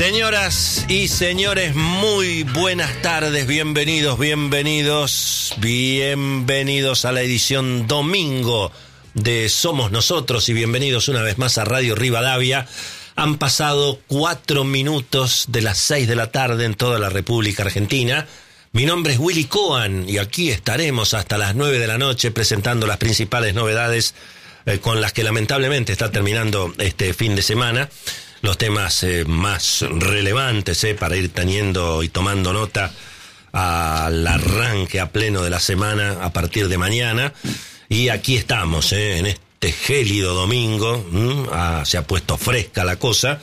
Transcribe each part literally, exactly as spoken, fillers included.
Señoras y señores, muy buenas tardes, bienvenidos, bienvenidos, bienvenidos a la edición domingo de Somos Nosotros y bienvenidos una vez más a Radio Rivadavia. Han pasado cuatro minutos de las seis de la tarde en toda la República Argentina. Mi nombre es Willy Cohen y aquí estaremos hasta las nueve de la noche presentando las principales novedades eh, con las que lamentablemente está terminando este fin de semana. Los temas eh, más relevantes eh, para ir teniendo y tomando nota al arranque a pleno de la semana a partir de mañana. Y aquí estamos, eh, en este gélido domingo, ¿m? Ah, se ha puesto fresca la cosa.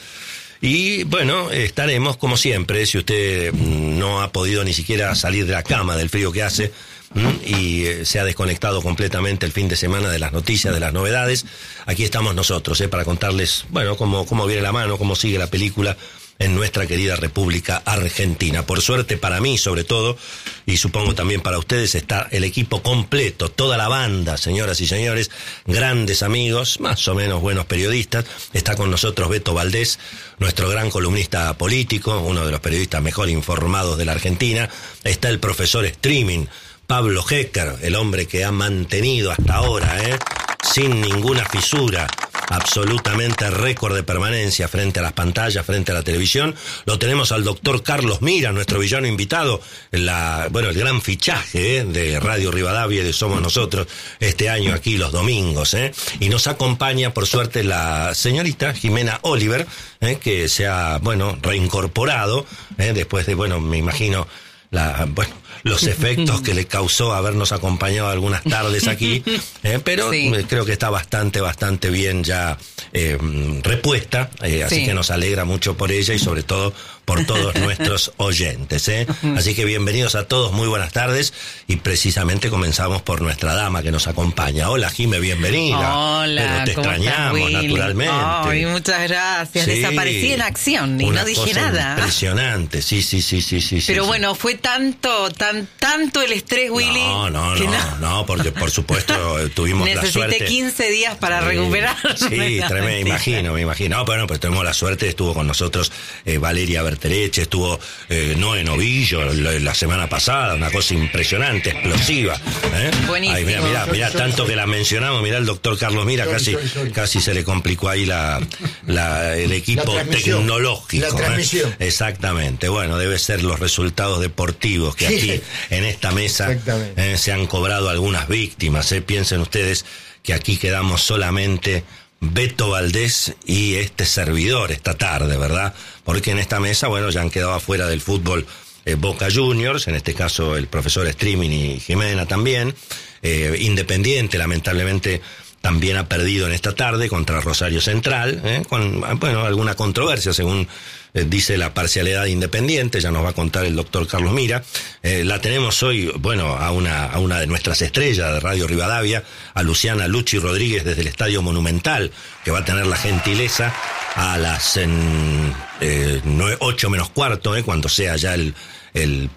Y bueno, estaremos como siempre, si usted no ha podido ni siquiera salir de la cama del frío que hace, ¿m? y eh, se ha desconectado completamente el fin de semana de las noticias, de las novedades, aquí estamos nosotros, eh, para contarles, bueno, cómo, cómo viene la mano, cómo sigue la película en nuestra querida República Argentina. Por suerte para mí, sobre todo, y supongo también para ustedes, está el equipo completo, toda la banda, señoras y señores, grandes amigos, más o menos buenos periodistas. Está con nosotros Beto Valdés, nuestro gran columnista político, uno de los periodistas mejor informados de la Argentina. Está el profesor streaming, Pablo Hecker, el hombre que ha mantenido hasta ahora, ¿eh? sin ninguna fisura, absolutamente récord de permanencia frente a las pantallas, frente a la televisión. Lo tenemos al doctor Carlos Mira, nuestro villano invitado, la, bueno, el gran fichaje ¿eh? de Radio Rivadavia y de Somos Nosotros este año aquí los domingos. ¿eh? Y nos acompaña, por suerte, la señorita Jimena Oliver, ¿eh? que se ha, bueno, reincorporado, ¿eh? después de, bueno, me imagino, la, bueno, los efectos que le causó habernos acompañado algunas tardes aquí, eh, pero sí. creo que está bastante, bastante bien ya eh, repuesta, eh, así sí. que nos alegra mucho por ella y sobre todo por todos nuestros oyentes. ¿eh? Así que bienvenidos a todos, muy buenas tardes y precisamente comenzamos por nuestra dama que nos acompaña. Hola Jime, bienvenida. Hola, pero te extrañamos estás, naturalmente. Ay, muchas gracias, sí, desaparecí en acción y no dije nada. Impresionante, sí, sí, sí, sí, sí. Pero sí, bueno, sí. fue tanto, tan, tanto el estrés, Willy. No, no, no, no, no, porque por supuesto tuvimos la suerte. Necesité quince días para eh, recuperar. Sí, tremendo, me imagino, me imagino. No, bueno, pues tuvimos la suerte, estuvo con nosotros eh, Valeria Bertereche, estuvo eh, Noé Novillo la, la semana pasada, una cosa impresionante, explosiva. ¿eh? Buenísimo. Ay, mira, mira, mira, tanto que la mencionamos, mira el doctor Carlos Mira, casi, casi se le complicó ahí la, la el equipo la tecnológico. La transmisión. ¿eh? Exactamente, bueno, debe ser los resultados deportivos que aquí en esta mesa eh, se han cobrado algunas víctimas. Eh. Piensen ustedes que aquí quedamos solamente Beto Valdés y este servidor esta tarde, ¿verdad? Porque en esta mesa, bueno, ya han quedado afuera del fútbol eh, Boca Juniors, en este caso el profesor Streaming y Jimena también. Eh, Independiente, lamentablemente, también ha perdido en esta tarde contra Rosario Central, ¿eh? con, bueno, alguna controversia según eh, dice la parcialidad Independiente, ya nos va a contar el doctor Carlos Mira. Eh, la tenemos hoy, bueno, a una, a una de nuestras estrellas de Radio Rivadavia, a Luciana Luchi Rodríguez desde el Estadio Monumental, que va a tener la gentileza a las en, eh, nueve, ocho menos cuarto, eh, cuando sea ya el, el,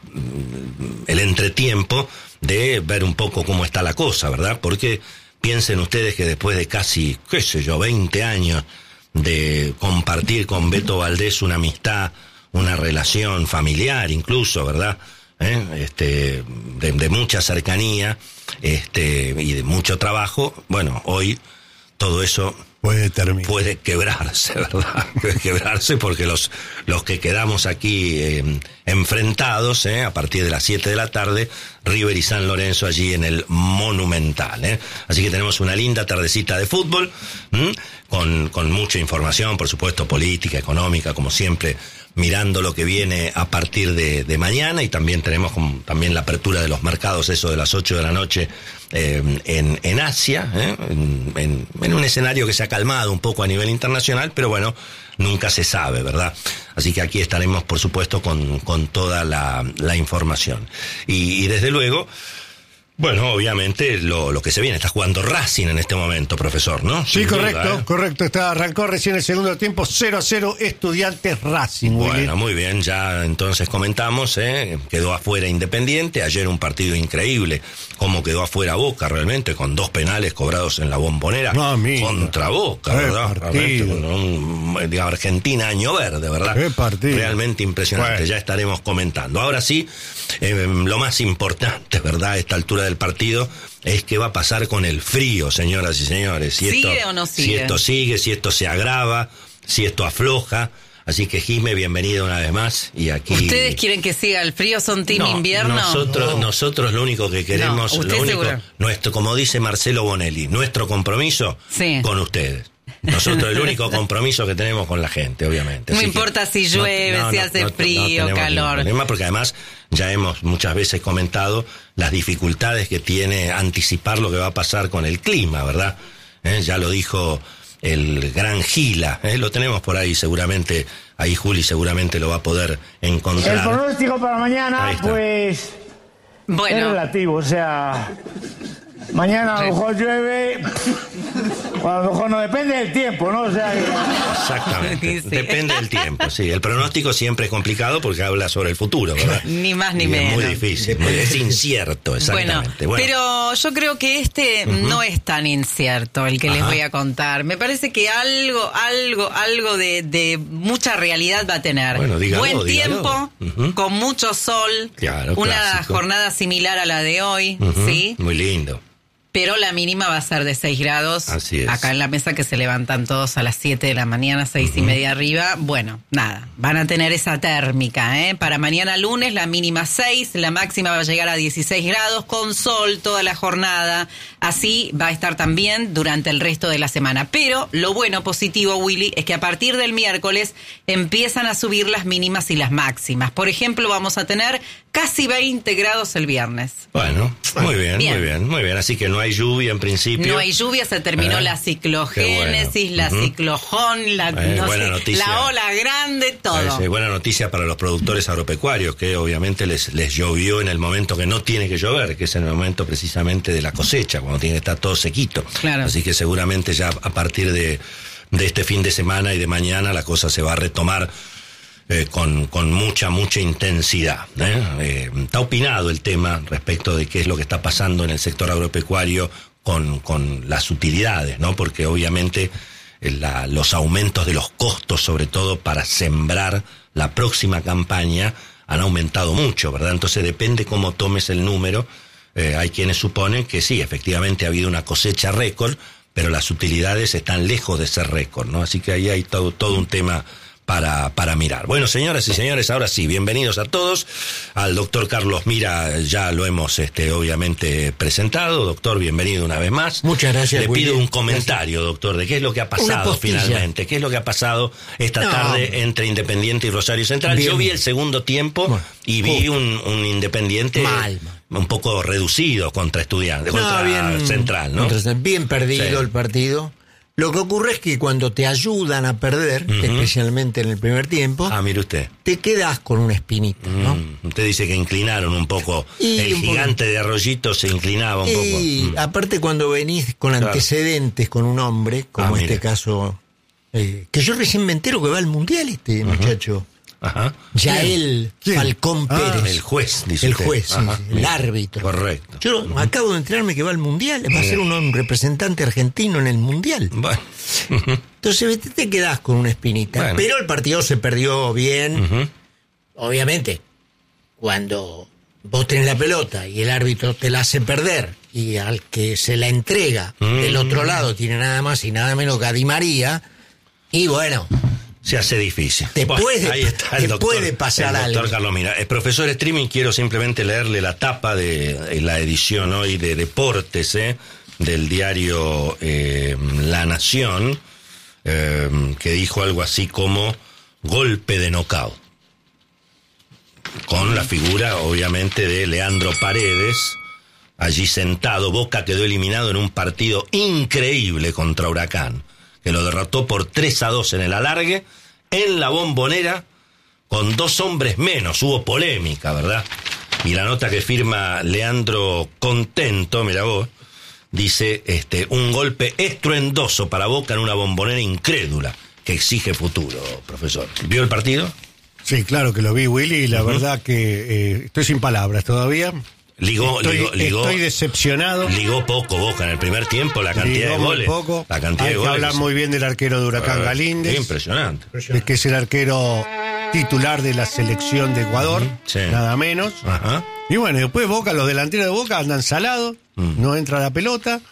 el entretiempo, de ver un poco cómo está la cosa, ¿verdad? Porque piensen ustedes que después de casi, qué sé yo, veinte años de compartir con Beto Valdés una amistad, una relación familiar incluso, ¿verdad? ¿Eh? Este, de, de mucha cercanía, este, y de mucho trabajo, bueno, hoy todo eso puede terminar. Puede quebrarse, ¿verdad? Puede quebrarse porque los, los que quedamos aquí eh, enfrentados, eh, a partir de las siete de la tarde, River y San Lorenzo allí en el Monumental, eh. Así que tenemos una linda tardecita de fútbol, ¿m? con, con mucha información, por supuesto, política, económica, como siempre, mirando lo que viene a partir de, de mañana, y también tenemos como, también la apertura de los mercados, eso de las ocho de la noche, eh, en, en Asia, eh, en, en, en un escenario que se ha calmado un poco a nivel internacional, pero bueno, nunca se sabe, ¿verdad? Así que aquí estaremos, por supuesto, con, con toda la, la información. Y, y desde luego, Bueno, obviamente lo, lo que se viene, está jugando Racing en este momento, profesor, ¿no? Sí, Sin correcto, duda, ¿eh? correcto. Está, arrancó recién el segundo tiempo, cero a cero, Estudiantes Racing. Bueno, Willy. muy bien, ya entonces comentamos, ¿eh? Quedó afuera Independiente, ayer un partido increíble, cómo quedó afuera Boca realmente, con dos penales cobrados en la Bombonera, no, amigo. contra Boca, Qué ¿verdad? partido. Realmente, un, de Argentina año verde, ¿verdad? Qué partido. Realmente impresionante, Bueno. ya estaremos comentando. Ahora sí, eh, lo más importante, ¿verdad? A esta altura del partido, es qué va a pasar con el frío, señoras y señores. Si ¿Sigue esto, o no sigue? Si esto sigue, si esto se agrava, si esto afloja. Así que, Jimé, bienvenido una vez más. Y aquí... ¿Ustedes quieren que siga el frío? ¿Son team No, invierno? Nosotros, No. nosotros lo único que queremos, No, ¿usted lo único, seguro? nuestro, como dice Marcelo Bonelli, nuestro compromiso Sí. con ustedes. Nosotros el único compromiso que tenemos con la gente, obviamente. No Así importa que si llueve, si hace frío, tenemos calor. ningún problema, porque además ya hemos muchas veces comentado las dificultades que tiene anticipar lo que va a pasar con el clima, ¿verdad? ¿Eh? Ya lo dijo el gran Gila, ¿eh? Lo tenemos por ahí seguramente, ahí Juli seguramente lo va a poder encontrar. El pronóstico para Ahí mañana, está. pues, es Bueno, relativo, o sea, mañana a lo mejor llueve, o a lo mejor no, depende del tiempo, ¿no? O sea, Exactamente, Sí. depende del tiempo, sí. El pronóstico siempre es complicado porque habla sobre el futuro, ¿verdad? Ni más ni Y menos. Es muy difícil, muy- es incierto, bueno, exactamente. Bueno, pero yo creo que este no es tan incierto el que les Ajá. voy a contar. Me parece que algo, algo, algo de, de mucha realidad va a tener. Bueno, dígalo, Buen dígalo. tiempo, Ujú. con mucho sol, Claro, una clásico. jornada similar a la de hoy, ujú, ¿sí? muy lindo. Pero la mínima va a ser de seis grados. Así es. Acá en la mesa que se levantan todos a las siete de la mañana, seis y media arriba. Bueno, nada, van a tener esa térmica, ¿eh? Para mañana lunes la mínima seis, la máxima va a llegar a dieciséis grados, con sol toda la jornada. Así va a estar también durante el resto de la semana. Pero lo bueno, positivo, Willy, es que a partir del miércoles empiezan a subir las mínimas y las máximas. Por ejemplo, vamos a tener casi veinte grados el viernes. Bueno, muy bien, Bien. muy bien, muy bien. Así que no hay lluvia en principio. No hay lluvia, se terminó ¿Eh? la ciclogénesis, Qué la bueno. Ujú. ciclojón, la, Eh, no buena sé, noticia. la ola grande, todo. Es buena noticia para los productores agropecuarios, que obviamente les, les llovió en el momento que no tiene que llover, que es en el momento precisamente de la cosecha, cuando tiene que estar todo sequito. Claro. Así que seguramente ya a partir de, de este fin de semana y de mañana la cosa se va a retomar eh, con, con mucha, mucha intensidad. ¿eh? Eh, está opinado el tema respecto de qué es lo que está pasando en el sector agropecuario con, con las utilidades, ¿no? Porque obviamente eh, la, los aumentos de los costos, sobre todo para sembrar la próxima campaña, han aumentado mucho, ¿verdad? Entonces depende cómo tomes el número. Eh, hay quienes suponen que sí, efectivamente ha habido una cosecha récord, pero las utilidades están lejos de ser récord, ¿no? Así que ahí hay todo, todo un tema para, para mirar. Bueno, señoras y señores, ahora sí, bienvenidos a todos. Al doctor Carlos Mira ya lo hemos este, obviamente presentado. Doctor, bienvenido una vez más. Muchas gracias, Le Willy. pido un comentario, doctor, de qué es lo que ha pasado postilla. finalmente. ¿Qué es lo que ha pasado esta No. tarde entre Independiente y Rosario Central? Bien. Yo vi el segundo tiempo Bueno, y vi justo. un, un Independiente Mal, mal. un poco reducido contra Estudiantes, contra bien, Central, ¿no? contra- bien perdido Sí. el partido. Lo que ocurre es que cuando te ayudan a perder, Ujú. especialmente en el primer tiempo, Ah, mire usted. te quedas con una espinita, ¿no? Mm, usted dice que inclinaron un poco. Y el un poco. gigante de Arroyito se inclinaba un Y poco. Mm. aparte cuando venís con Claro. antecedentes con un hombre, como Ah, este mire. caso, eh, que yo recién me entero que va al Mundial este muchacho. Ajá. Yael ¿Quién? Falcón Ah, Pérez. El juez, dice El usted. juez, sí, Ajá. sí, el árbitro. Correcto. Yo acabo de enterarme que va al Mundial, va a ser un, un representante argentino en el Mundial. Bueno. Entonces viste, te quedás con una espinita. Bueno. Pero el partido se perdió bien. Ujú. Obviamente, cuando vos tenés la pelota y el árbitro te la hace perder y al que se la entrega Mm. del otro lado tiene nada más y nada menos que a Di María, y bueno, Se hace difícil. Te puede- ahí está el te doctor, puede pasar el doctor algo. Carlos Mira. El profesor Streaming, quiero simplemente leerle la tapa de, de la edición hoy de Deportes, ¿eh? del diario eh, La Nación, eh, que dijo algo así como golpe de nocaut. Con la figura, obviamente, de Leandro Paredes, allí sentado. Boca quedó eliminado en un partido increíble contra Huracán, que lo derrotó por tres a dos en el alargue, en la Bombonera, con dos hombres menos. Hubo polémica, ¿verdad? Y la nota que firma Leandro Contento, mira vos, dice, este, un golpe estruendoso para Boca en una Bombonera incrédula que exige futuro, profesor. ¿Vio el partido? Sí, claro que lo vi, Willy, y la uh-huh. verdad que eh, estoy sin palabras todavía. Ligó, estoy, ligó, ligó, estoy decepcionado. Ligó poco Boca en el primer tiempo, la cantidad ligó de goles. Muy poco. La cantidad Hay de que goles. hablar muy bien del arquero de Huracán uh, Galíndez. Impresionante. De que es el arquero titular de la selección de Ecuador, uh-huh. sí. nada menos. Ajá. Y bueno, después Boca, los delanteros de Boca andan salados, uh-huh. no entra la pelota.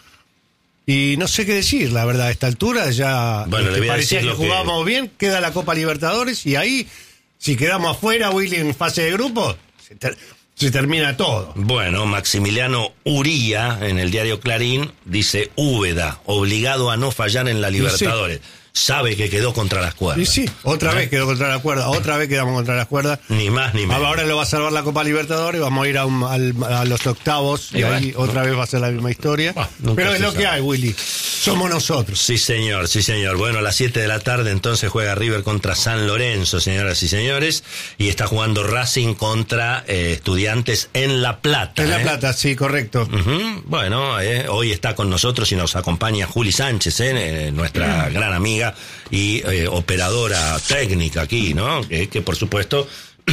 Y no sé qué decir, la verdad, a esta altura ya bueno, este, parecía que jugábamos que... bien, queda la Copa Libertadores y ahí, si quedamos afuera, Willy, en fase de grupo, se, ter- se termina todo. Bueno, Maximiliano Uría, en el diario Clarín, dice, Úbeda, obligado a no fallar en la Libertadores. Sí. Sabe que quedó contra las cuerdas. Y sí, otra ¿Eh? vez quedó contra las cuerdas, otra vez quedamos contra las cuerdas. Ni más ni menos. Ahora lo va a salvar la Copa Libertadores, vamos a ir a, un, al, a los octavos, y, y ahí bueno, otra no. vez va a ser la misma historia. Bueno, pero es lo sabe. que hay, Willy. Somos nosotros. Sí, señor, sí, señor. Bueno, a las siete de la tarde entonces juega River contra San Lorenzo, señoras y señores, y está jugando Racing contra eh, Estudiantes en La Plata. En ¿eh? La Plata, sí, correcto. Uh-huh. Bueno, eh, hoy está con nosotros y nos acompaña Juli Sánchez, eh, nuestra uh-huh. gran amiga y eh, operadora técnica aquí, ¿no? Que, que por supuesto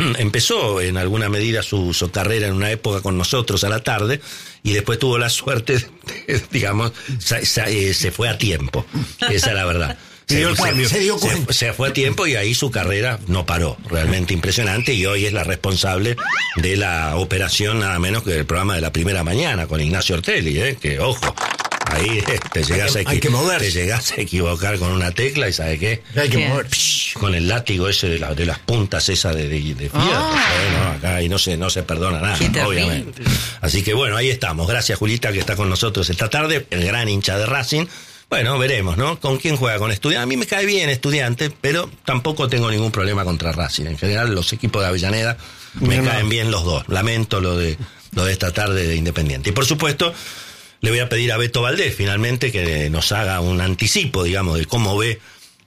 empezó en alguna medida su, su carrera en una época con nosotros a la tarde y después tuvo la suerte, de, digamos, se, se, se fue a tiempo. Esa es la verdad. Se, dio el cambio. Se, dio se, se fue a tiempo y ahí su carrera no paró. Realmente impresionante y hoy es la responsable de la operación nada menos que del programa de la primera mañana con Ignacio Ortelli, ¿eh? Que ojo. Ahí te llegas, hay que, a, hay que moverse. te llegas a equivocar con una tecla y ¿sabes qué? Hay que mover. Con el látigo ese de, la, de las puntas esas de, de, de fierro. Oh. Bueno, acá ahí no se, no se perdona nada, obviamente. Así que bueno, ahí estamos. Gracias, Julita, que está con nosotros esta tarde, el gran hincha de Racing. Bueno, veremos, ¿no? ¿Con quién juega? Con Estudiantes. A mí me cae bien Estudiantes, pero tampoco tengo ningún problema contra Racing. En general, los equipos de Avellaneda me no, caen no. bien los dos. Lamento lo de, lo de esta tarde de Independiente. Y por supuesto, le voy a pedir a Beto Valdés, finalmente, que nos haga un anticipo, digamos, de cómo ve,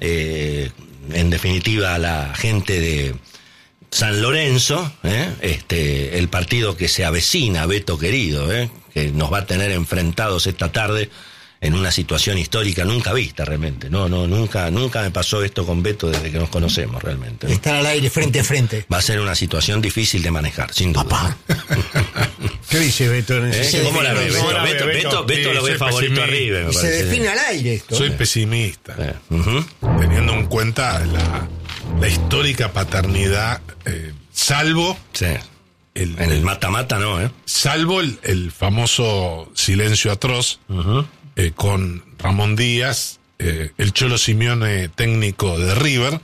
eh, en definitiva, a la gente de San Lorenzo, ¿eh? este, el partido que se avecina, Beto querido, ¿eh? que nos va a tener enfrentados esta tarde en una situación histórica nunca vista realmente. No, no, nunca, nunca me pasó esto con Beto desde que nos conocemos realmente, ¿no? Estar al aire frente a frente. Va a ser una situación difícil de manejar, sin duda. Papá. ¿Qué dice Beto en ese ¿Eh? ¿Cómo la ve? Beto, Beto, Beto, Beto, Beto sí, lo ve favorito arriba, me se parece. define al aire esto. Soy ¿eh? pesimista. Eh, uh-huh. Teniendo en cuenta la, la histórica paternidad, eh, salvo... Sí. El, en el mata-mata no, ¿eh? Salvo el, el famoso silencio atroz, Uh-huh. eh, con Ramón Díaz, eh, el Cholo Simeone técnico de River,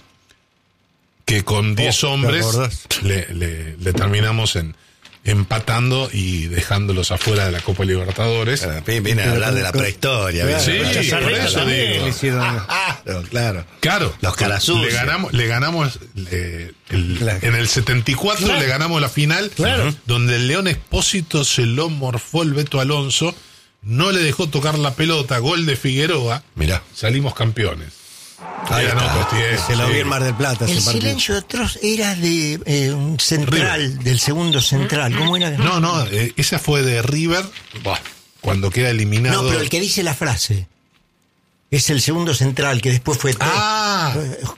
que con diez Oh, hombres le, le, le terminamos en, empatando y dejándolos afuera de la Copa Libertadores. Claro, viene a hablar de la prehistoria. Claro, sí, sí, por eso digo. claro, claro. Claro, Los carazús. Le ganamos, le ganamos eh, el, Claro. en el setenta y cuatro Claro. le ganamos la final, Claro. donde el León Expósito se lo morfó el Beto Alonso, no le dejó tocar la pelota, gol de Figueroa, Mirá. salimos campeones. Ahí Eran está. otros tiempos, Se lo sí. vi en Mar del Plata. El ese partido. silencio atroz era de eh, un central, del segundo central. ¿Cómo era? No, no, eh, esa fue de River, bah, cuando queda eliminado. No, pero el que dice la frase es el segundo central, que después fue Ah.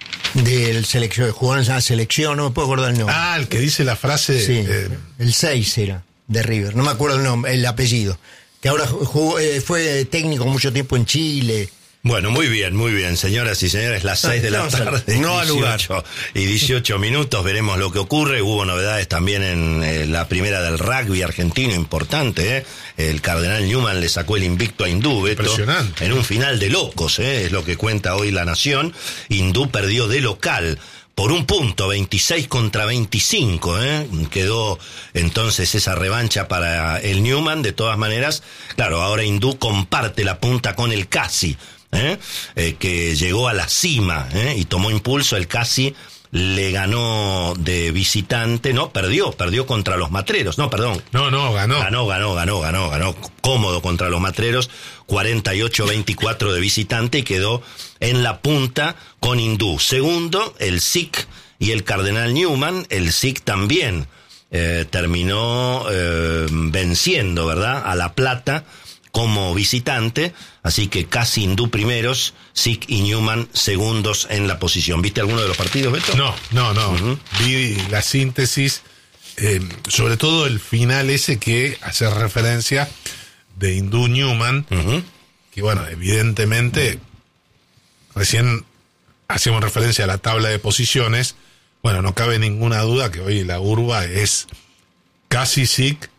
del selección, jugó en la selección, no me puedo acordar el nombre. Ah, el que dice la frase. Sí, eh, el seis era, de River, no me acuerdo el nombre, el apellido. Que ahora jugó, eh, fue técnico mucho tiempo en Chile. Bueno, muy bien, muy bien, señoras y señores, las seis de la no, tarde, no al lugar. dieciocho y dieciocho minutos, veremos lo que ocurre. Hubo novedades también en eh, la primera del rugby argentino, importante, ¿eh? El Cardenal Newman le sacó el invicto a Hindú, Beto, Impresionante. en un final de locos, ¿eh? Es lo que cuenta hoy La Nación. Hindú perdió de local por un punto, veintiséis contra veinticinco, ¿eh? Quedó entonces esa revancha para el Newman. De todas maneras, claro, ahora Hindú comparte la punta con el Casi, ¿eh? Eh, que llegó a la cima, ¿eh? Y tomó impulso. El Casi le ganó de visitante, no, perdió, perdió contra los Matreros, no, perdón. no, no, ganó. Ganó, ganó, ganó, ganó, ganó cómodo contra los Matreros, cuarenta y ocho veinticuatro de visitante, y quedó en la punta con Hindú. Segundo, el S I C y el Cardenal Newman. El S I C también eh, terminó eh, venciendo, ¿verdad?, a La Plata como visitante, así que casi hindú primeros, Sick y Newman segundos en la posición. ¿Viste alguno de los partidos, Beto? No, no, no. Uh-huh. Vi la síntesis, eh, sobre todo el final ese que hace referencia de hindú Newman, Uh-huh. que bueno, evidentemente, recién hacíamos referencia a la tabla de posiciones. Bueno, no cabe ninguna duda que hoy la urba es casi Sick,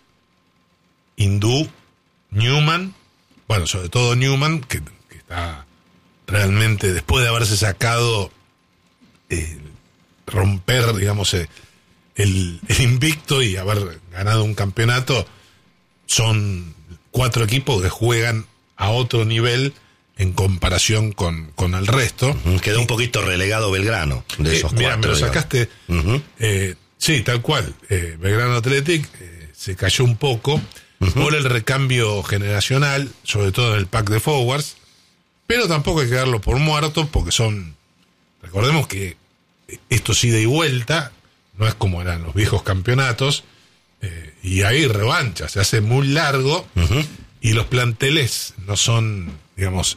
hindú, Newman, bueno, sobre todo Newman, que, que está realmente, después de haberse sacado, eh, romper, digamos, eh, el, el invicto y haber ganado un campeonato, son cuatro equipos que juegan a otro nivel en comparación con, con el resto. Quedó un poquito relegado Belgrano de esos eh, mira, cuatro. me lo digamos. sacaste. Uh-huh. Eh, sí, tal cual. Eh, Belgrano Athletic eh, se cayó un poco uh-huh. por el recambio generacional, sobre todo en el pack de forwards, pero tampoco hay que darlo por muerto, porque son, recordemos que esto es ida y vuelta, no es como eran los viejos campeonatos, eh, y hay revancha, se hace muy largo, Uh-huh. y los planteles no son, digamos,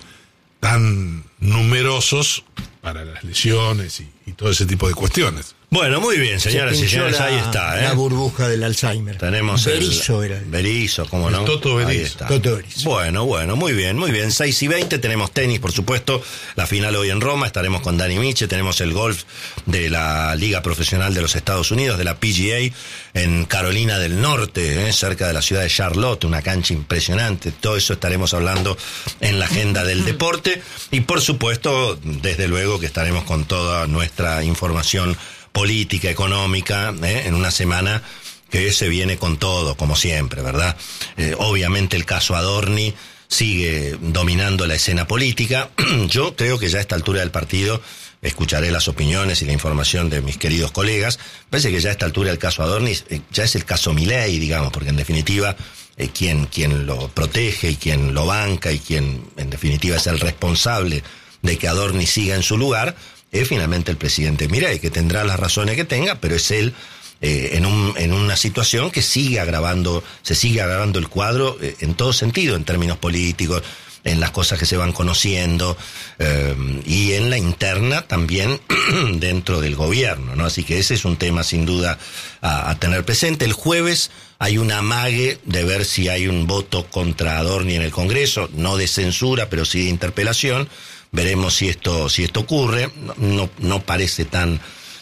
tan numerosos para las lesiones y, y todo ese tipo de cuestiones. Bueno, muy bien, señoras Se y señores, pinchó ahí la- está, ¿eh? La burbuja del Alzheimer. Tenemos Berizzo el era. Berizzo, ¿cómo El no? Toto Ahí Berizzo. está. Toto Berizzo. Bueno, bueno, muy bien, muy bien. seis y veinte, tenemos tenis, por supuesto. La final hoy en Roma, estaremos con Dani Miche. Tenemos el golf de la Liga Profesional de los Estados Unidos, de la P G A, en Carolina del Norte, ¿eh? cerca de la ciudad de Charlotte, una cancha impresionante. Todo eso estaremos hablando en la agenda del deporte. Y por supuesto, desde luego que estaremos con toda nuestra información política, económica, ¿eh? en una semana que se viene con todo, como siempre, ¿verdad? Eh, obviamente el caso Adorni sigue dominando la escena política. Yo creo que ya a esta altura del partido escucharé las opiniones y la información de mis queridos colegas. Parece que ya a esta altura el caso Adorni eh, ya es el caso Milei, digamos, porque en definitiva eh, quien, quien lo protege y quien lo banca y quien en definitiva es el responsable de que Adorni siga en su lugar es finalmente el presidente Milei, que tendrá las razones que tenga, pero es él eh, en, un, en una situación que sigue agravando, se sigue agravando el cuadro eh, en todo sentido, en términos políticos, en las cosas que se van conociendo eh, y en la interna también dentro del gobierno, ¿no? Así que ese es un tema sin duda a, a tener presente. El jueves hay un amague de ver si hay un voto contra Adorni en el Congreso, no de censura, pero sí de interpelación. Veremos si esto, si esto ocurre. No, no, no parece tan,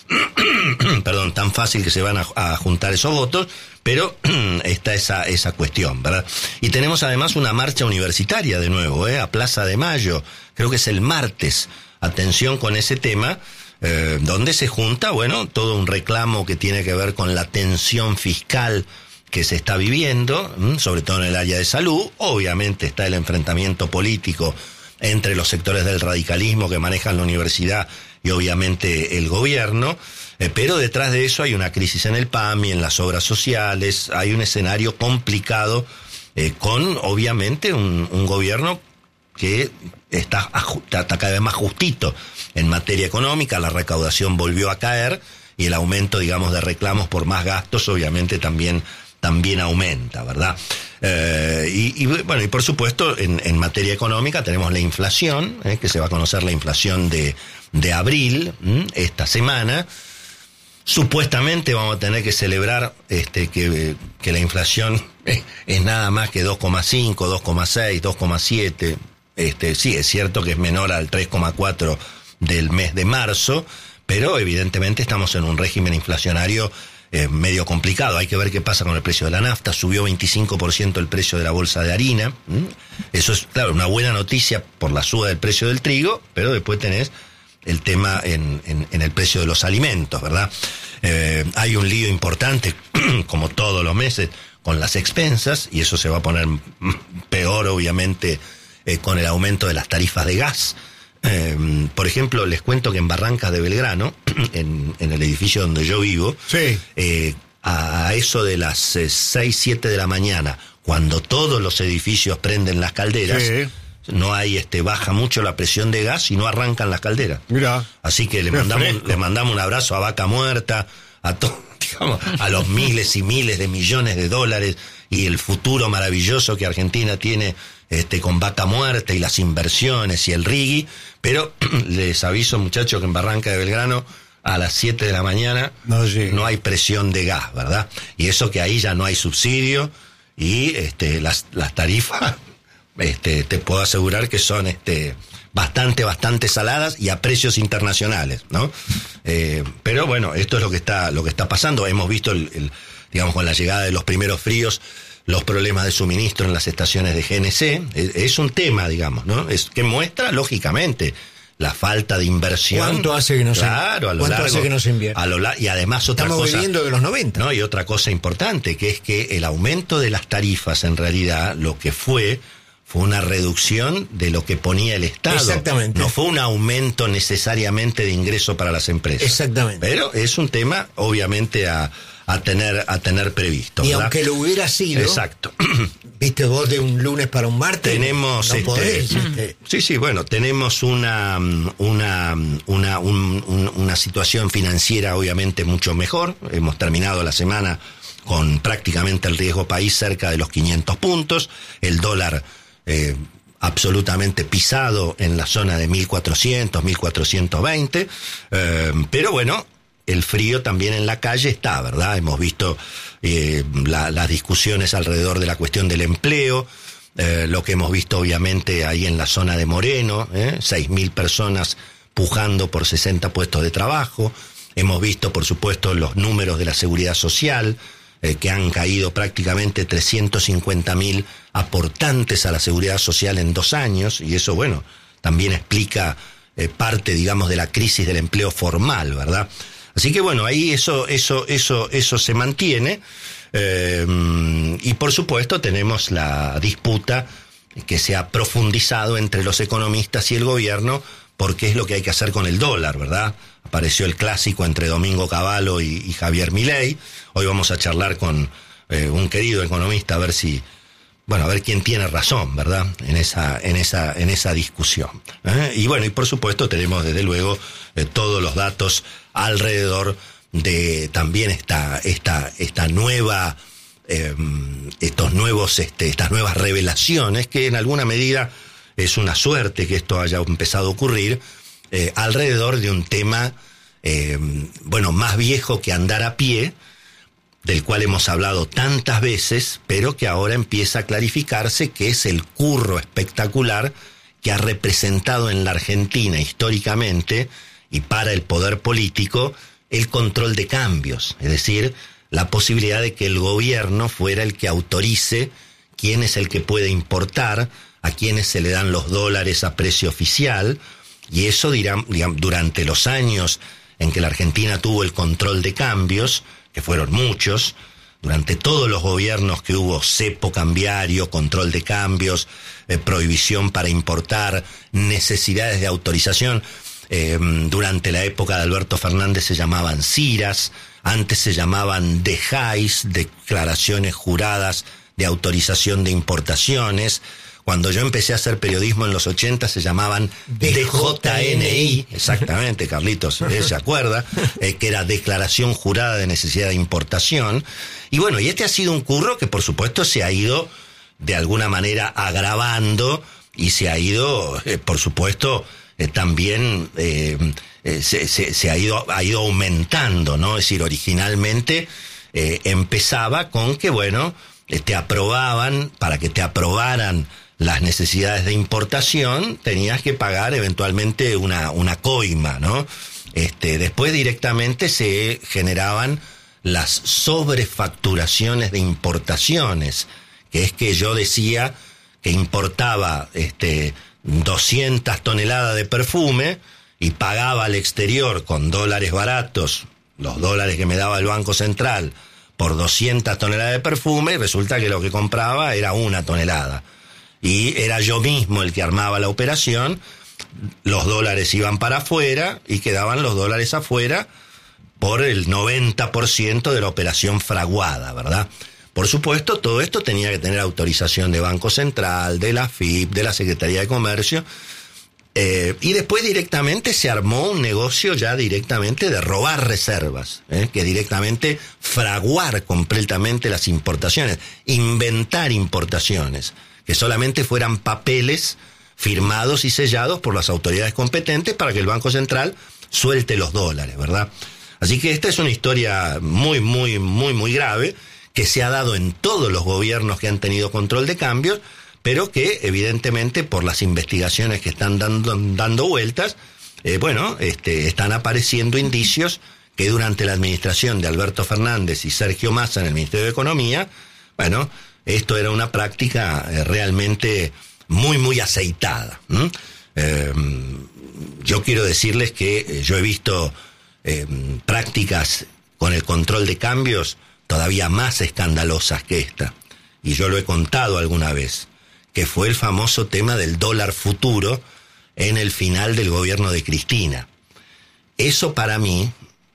perdón, tan fácil que se van a, a juntar esos votos, pero está esa, esa cuestión, ¿verdad? Y tenemos además una marcha universitaria de nuevo, ¿eh? A Plaza de Mayo, creo que es el martes. Atención con ese tema, eh, donde se junta, bueno, todo un reclamo que tiene que ver con la tensión fiscal que se está viviendo, sobre todo en el área de salud. Obviamente está el enfrentamiento político entre los sectores del radicalismo que manejan la universidad y obviamente el gobierno, eh, pero detrás de eso hay una crisis en el P A M I, en las obras sociales, hay un escenario complicado eh, con obviamente un, un gobierno que está, está cada vez más justito en materia económica, la recaudación volvió a caer y el aumento, digamos, de reclamos por más gastos obviamente también también aumenta, ¿verdad? Eh, y, y bueno, y por supuesto, en, en materia económica tenemos la inflación, eh, que se va a conocer la inflación de, de abril, ¿m? esta semana. Supuestamente vamos a tener que celebrar este que, que la inflación es, es nada más que dos coma cinco, dos coma seis, dos coma siete. Este, sí, es cierto que es menor al tres coma cuatro del mes de marzo, pero evidentemente estamos en un régimen inflacionario Eh, medio complicado. Hay que ver qué pasa con el precio de la nafta. Subió veinticinco por ciento el precio de la bolsa de harina. ¿Mm? Eso es, claro, una buena noticia por la suba del precio del trigo, pero después tenés el tema en, en, en el precio de los alimentos, ¿verdad? Eh, hay un lío importante, como todos los meses, con las expensas, y eso se va a poner peor, obviamente, eh, con el aumento de las tarifas de gas. Eh, por ejemplo, les cuento que en Barrancas de Belgrano, en, en el edificio donde yo vivo, Sí. eh, a eso de las eh, seis, siete de la mañana, cuando todos los edificios prenden las calderas, Sí. no hay, este, baja mucho la presión de gas y no arrancan las calderas. Mirá. Así que le Qué mandamos, fresco. le mandamos un abrazo a Vaca Muerta, a todo. digamos, a los miles y miles de millones de dólares y el futuro maravilloso que Argentina tiene este, con Vaca Muerta y las inversiones y el rigui, pero les aviso, muchachos, que en Barranca de Belgrano a las siete de la mañana no, sí. no hay presión de gas, ¿verdad? Y eso que ahí ya no hay subsidio y este, las, las tarifas, este, te puedo asegurar que son este, bastante, bastante saladas y a precios internacionales, ¿no? Eh, pero bueno, esto es lo que está, lo que está pasando. Hemos visto el, el digamos, con la llegada de los primeros fríos, los problemas de suministro en las estaciones de G N C. Es, es un tema, digamos, ¿no? Es que muestra, lógicamente, la falta de inversión. ¿Cuánto hace que no se Claro, a lo ¿Cuánto largo, hace que no se invierte? A lo la, y además otra Estamos cosa. viviendo de los noventa. No, y otra cosa importante, que es que el aumento de las tarifas, en realidad, lo que fue, fue una reducción de lo que ponía el Estado. Exactamente. No fue un aumento necesariamente de ingreso para las empresas. Exactamente. Pero es un tema, obviamente, a, a tener, a tener previsto. Y ¿verdad? aunque lo hubiera sido. Exacto. Viste vos de un lunes para un martes. Tenemos no este, podés, este. Sí, sí, bueno, tenemos una una una un, un, una situación financiera obviamente mucho mejor. Hemos terminado la semana con prácticamente el riesgo país cerca de los quinientos puntos, el dólar eh, absolutamente pisado en la zona de mil cuatrocientos, mil cuatrocientos veinte, eh, pero bueno, el frío también en la calle está, ¿verdad? Hemos visto eh, la, las discusiones alrededor de la cuestión del empleo, eh, lo que hemos visto obviamente ahí en la zona de Moreno, ¿eh? seis mil personas pujando por sesenta puestos de trabajo. Hemos visto, por supuesto, los números de la seguridad social, eh, que han caído prácticamente trescientos cincuenta mil aportantes a la seguridad social en dos años, y eso, bueno, también explica eh, parte, digamos, de la crisis del empleo formal, ¿verdad? Así que bueno, ahí eso, eso, eso, eso se mantiene, eh, y por supuesto tenemos la disputa que se ha profundizado entre los economistas y el gobierno, porque es lo que hay que hacer con el dólar, ¿verdad? Apareció el clásico entre Domingo Cavallo y, y Javier Milei. Hoy vamos a charlar con eh, un querido economista a ver si, bueno, a ver quién tiene razón, ¿verdad? En esa, en esa, en esa discusión. ¿eh? Y bueno, y por supuesto tenemos desde luego eh, todos los datos alrededor de también esta, esta, esta nueva, eh, estos nuevos, este, estas nuevas revelaciones que en alguna medida es una suerte que esto haya empezado a ocurrir eh, alrededor de un tema, eh, bueno, más viejo que andar a pie, del cual hemos hablado tantas veces, pero que ahora empieza a clarificarse, que es el curro espectacular que ha representado en la Argentina históricamente y para el poder político el control de cambios, es decir, la posibilidad de que el gobierno fuera el que autorice quién es el que puede importar, a quienes se le dan los dólares a precio oficial, y eso dirán, digamos, durante los años en que la Argentina tuvo el control de cambios, que fueron muchos, durante todos los gobiernos que hubo cepo cambiario, control de cambios, eh, prohibición para importar, necesidades de autorización, eh, durante la época de Alberto Fernández se llamaban CIRAS, antes se llamaban D J I S, declaraciones juradas de autorización de importaciones. Cuando yo empecé a hacer periodismo en los ochenta se llamaban D J N I, exactamente, Carlitos, ¿eh? se acuerda, eh, que era Declaración Jurada de Necesidad de Importación. Y bueno, y este ha sido un curro que por supuesto se ha ido de alguna manera agravando y se ha ido, eh, por supuesto, eh, también eh, eh, se, se, se ha ido, ha ido aumentando, ¿no? Es decir, originalmente eh, empezaba con que, bueno, eh, te aprobaban, para que te aprobaran las necesidades de importación, tenías que pagar eventualmente una, una coima, ¿no? Este, después directamente se generaban las sobrefacturaciones de importaciones, que es que yo decía que importaba este, doscientas toneladas de perfume y pagaba al exterior con dólares baratos, los dólares que me daba el Banco Central, por doscientas toneladas de perfume, y resulta que lo que compraba era una tonelada. Y era yo mismo el que armaba la operación, los dólares iban para afuera y quedaban los dólares afuera por el noventa por ciento de la operación fraguada, ¿verdad? Por supuesto, todo esto tenía que tener autorización de Banco Central, de la F I P, de la Secretaría de Comercio, Eh, y después directamente se armó un negocio ya directamente de robar reservas, ¿eh? que directamente fraguar completamente las importaciones, inventar importaciones, que solamente fueran papeles firmados y sellados por las autoridades competentes para que el Banco Central suelte los dólares, ¿verdad? Así que esta es una historia muy, muy, muy, muy grave, que se ha dado en todos los gobiernos que han tenido control de cambios, pero que evidentemente por las investigaciones que están dando, dando vueltas, eh, bueno, este, están apareciendo indicios que durante la administración de Alberto Fernández y Sergio Massa en el Ministerio de Economía, bueno, esto era una práctica eh, realmente muy, muy aceitada. ¿Mm? Eh, yo quiero decirles que eh, yo he visto eh, prácticas con el control de cambios todavía más escandalosas que esta, y yo lo he contado alguna vez, que fue el famoso tema del dólar futuro en el final del gobierno de Cristina. Eso para mí,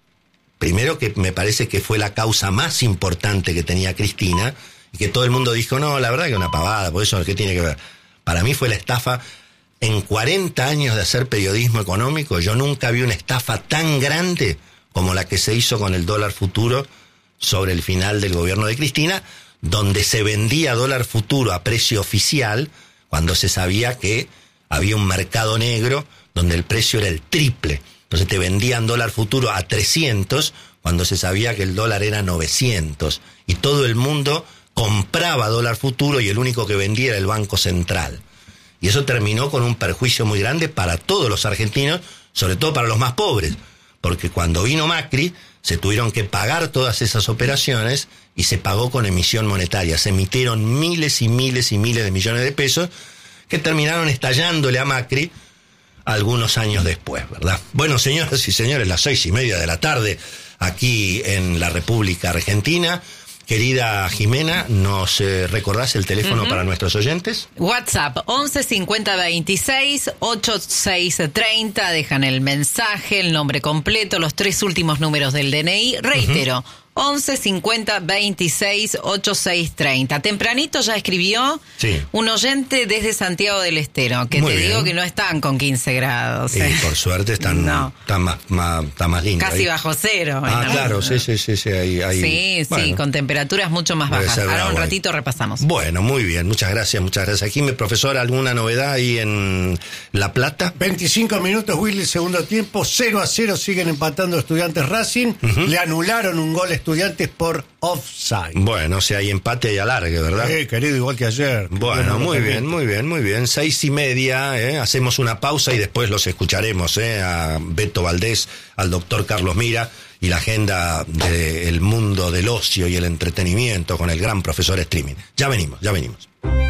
primero que me parece que fue la causa más importante que tenía Cristina, y que todo el mundo dijo, no, la verdad que una pavada, por eso, ¿qué tiene que ver? Para mí fue la estafa. En cuarenta años de hacer periodismo económico, yo nunca vi una estafa tan grande como la que se hizo con el dólar futuro sobre el final del gobierno de Cristina, donde se vendía dólar futuro a precio oficial, cuando se sabía que había un mercado negro donde el precio era el triple. Entonces te vendían dólar futuro a trescientos, cuando se sabía que el dólar era novecientos. Y todo el mundo compraba dólar futuro y el único que vendía era el Banco Central. Y eso terminó con un perjuicio muy grande para todos los argentinos, sobre todo para los más pobres, porque cuando vino Macri se tuvieron que pagar todas esas operaciones y se pagó con emisión monetaria. Se emitieron miles y miles y miles de millones de pesos que terminaron estallándole a Macri algunos años después, ¿verdad? Bueno, señoras y señores, las seis y media de la tarde aquí en la República Argentina. Querida Jimena, ¿nos eh, recordás el teléfono uh-huh. para nuestros oyentes? WhatsApp once cincuenta veintiséis ochenta y seis treinta, dejan el mensaje, el nombre completo, los tres últimos números del D N I. Reitero, uh-huh. once cincuenta veintiséis ochenta y seis treinta. Tempranito ya escribió sí. un oyente desde Santiago del Estero, que Muy te bien. digo que no están con quince grados. Y ¿eh? por suerte están, no. están más, más, está más lindo. Casi ahí. bajo cero. Ah, ¿no? claro, sí, sí, sí. Sí, ahí, ahí. Sí, Bueno, sí, con temperaturas mucho más debe bajas. ser Ahora bravo un ahí. ratito repasamos. Bueno, muy bien, muchas gracias, muchas gracias. Aquí, profesor, ¿alguna novedad ahí en La Plata? veinticinco minutos, Willy, segundo tiempo, cero a cero siguen empatando Estudiantes Racing. Uh-huh. Le anularon un gol a Estudiantes por offside. Bueno, o sea, hay empate y alargue, ¿verdad? Sí, querido, igual que ayer. Bueno, muy bien, muy bien, muy bien. Seis y media, ¿eh? Hacemos una pausa y después los escucharemos, ¿eh? A Beto Valdés, al doctor Carlos Mira y la agenda del mundo del ocio y el entretenimiento con el gran profesor Streaming. Ya venimos, ya venimos.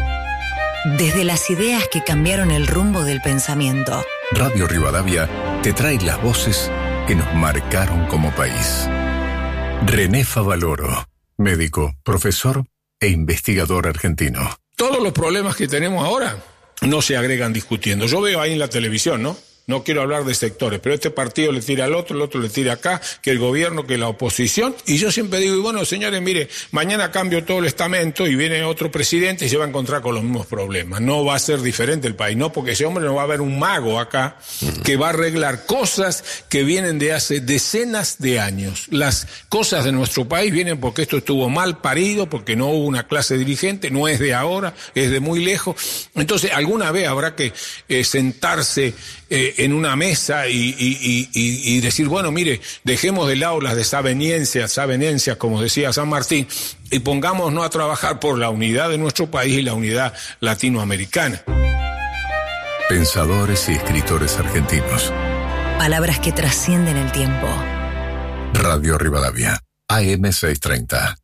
Desde las ideas que cambiaron el rumbo del pensamiento. Radio Rivadavia te trae las voces que nos marcaron como país. René Favaloro, médico, profesor e investigador argentino. Todos los problemas que tenemos ahora no se agregan discutiendo. Yo veo ahí en la televisión, ¿no? No quiero hablar de sectores, pero este partido le tira al otro, el otro le tira acá, que el gobierno, que la oposición. Y yo siempre digo, y bueno, señores, mire, mañana cambio todo el estamento y viene otro presidente y se va a encontrar con los mismos problemas. No va a ser diferente el país, ¿no? Porque ese hombre no va a haber un mago acá que va a arreglar cosas que vienen de hace decenas de años. Las cosas de nuestro país vienen porque esto estuvo mal parido, porque no hubo una clase dirigente, no es de ahora, es de muy lejos. Entonces, alguna vez habrá que eh, sentarse eh, en una mesa y, y, y, y decir, bueno, mire, dejemos de lado las desavenencias, desavenencias, como decía San Martín, y pongámonos a trabajar por la unidad de nuestro país y la unidad latinoamericana. Pensadores y escritores argentinos. Palabras que trascienden el tiempo. Radio Rivadavia, A M seiscientos treinta.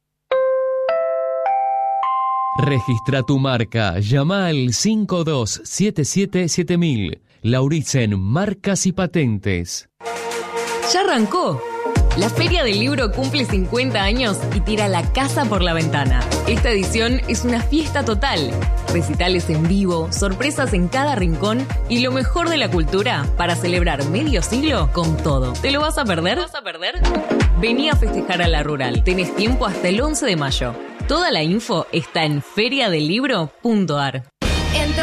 Registra tu marca. Llama al cinco dos siete siete siete mil. Lauritzen Marcas y Patentes. Ya arrancó. La Feria del Libro cumple cincuenta años y tira la casa por la ventana. Esta edición es una fiesta total. Recitales en vivo, sorpresas en cada rincón y lo mejor de la cultura para celebrar medio siglo con todo. ¿Te lo vas a perder? ¿Te lo vas a perder? Vení a festejar a la Rural. Tenés tiempo hasta el once de mayo. Toda la info está en feria del libro punto ar.